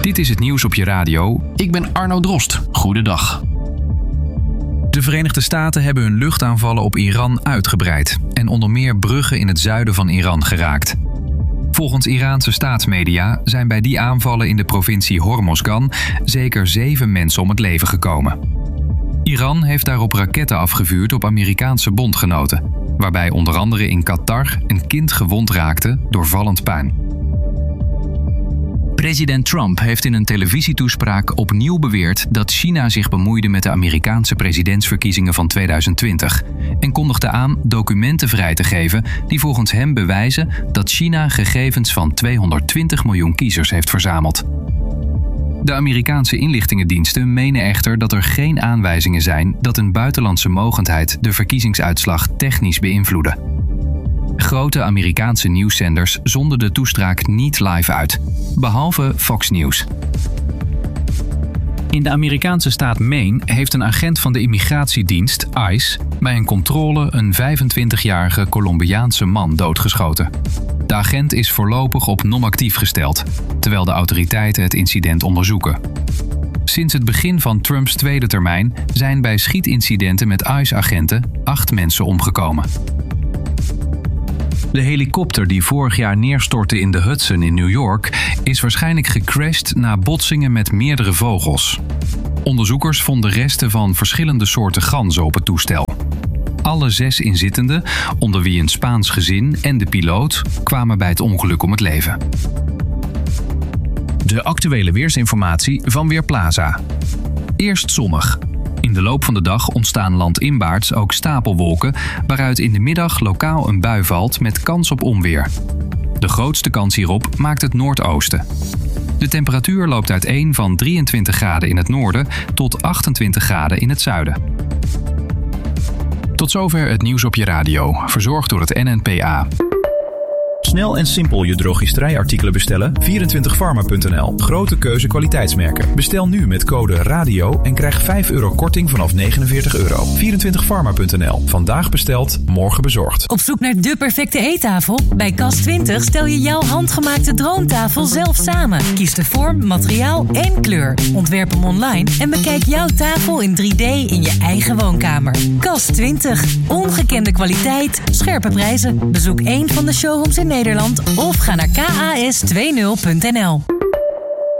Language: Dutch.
Dit is het nieuws op je radio. Ik ben Arno Drost. Goedendag. De Verenigde Staten hebben hun luchtaanvallen op Iran uitgebreid en onder meer bruggen in het zuiden van Iran geraakt. Volgens Iraanse staatsmedia zijn bij die aanvallen in de provincie Hormozgan zeker 7 mensen om het leven gekomen. Iran heeft daarop raketten afgevuurd op Amerikaanse bondgenoten, waarbij onder andere in Qatar een kind gewond raakte door vallend puin. President Trump heeft in een televisietoespraak opnieuw beweerd dat China zich bemoeide met de Amerikaanse presidentsverkiezingen van 2020 en kondigde aan documenten vrij te geven die volgens hem bewijzen dat China gegevens van 220 miljoen kiezers heeft verzameld. De Amerikaanse inlichtingendiensten menen echter dat er geen aanwijzingen zijn dat een buitenlandse mogendheid de verkiezingsuitslag technisch beïnvloedde. Grote Amerikaanse nieuwszenders zonden de toespraak niet live uit, behalve Fox News. In de Amerikaanse staat Maine heeft een agent van de immigratiedienst, ICE, bij een controle een 25-jarige Colombiaanse man doodgeschoten. De agent is voorlopig op non-actief gesteld, terwijl de autoriteiten het incident onderzoeken. Sinds het begin van Trumps tweede termijn zijn bij schietincidenten met ICE-agenten 8 mensen omgekomen. De helikopter die vorig jaar neerstortte in de Hudson in New York is waarschijnlijk gecrashed na botsingen met meerdere vogels. Onderzoekers vonden resten van verschillende soorten ganzen op het toestel. Alle 6 inzittenden, onder wie een Spaans gezin en de piloot, kwamen bij het ongeluk om het leven. De actuele weersinformatie van Weerplaza. Eerst zonnig. In de loop van de dag ontstaan landinwaarts ook stapelwolken, waaruit in de middag lokaal een bui valt met kans op onweer. De grootste kans hierop maakt het noordoosten. De temperatuur loopt uiteen van 23 graden in het noorden tot 28 graden in het zuiden. Tot zover het nieuws op je radio, verzorgd door het NNPA. Snel en simpel je drogisterijartikelen bestellen? 24pharma.nl. Grote keuze kwaliteitsmerken. Bestel nu met code RADIO en krijg €5 korting vanaf €49. 24pharma.nl. Vandaag besteld, morgen bezorgd. Op zoek naar de perfecte eettafel? Bij Kast20 stel je jouw handgemaakte droomtafel zelf samen. Kies de vorm, materiaal en kleur. Ontwerp hem online en bekijk jouw tafel in 3D in je eigen woonkamer. Kast20. Ongekende kwaliteit, scherpe prijzen. Bezoek één van de showrooms in Nederland of ga naar kas20.nl.